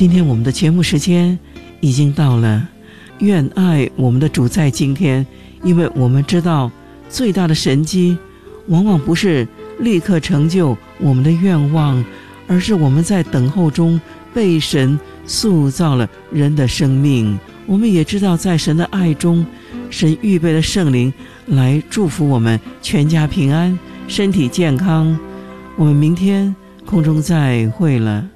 今天我们的节目时间已经到了，愿爱我们的主在今天，因为我们知道最大的神迹往往不是立刻成就我们的愿望，而是我们在等候中被神塑造了人的生命。我们也知道在神的爱中，神预备了圣灵来祝福我们全家平安，身体健康。我们明天空中再会了。